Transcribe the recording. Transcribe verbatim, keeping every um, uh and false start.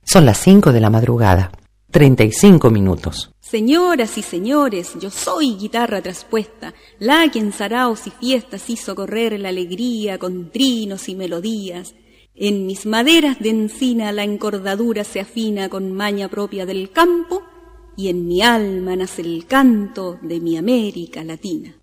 Son las cinco de la madrugada, treinta y cinco minutos. Señoras y señores, yo soy guitarra traspuesta, la que en saraos y fiestas hizo correr la alegría con trinos y melodías. En mis maderas de encina la encordadura se afina con maña propia del campo, y en mi alma nace el canto de mi América Latina.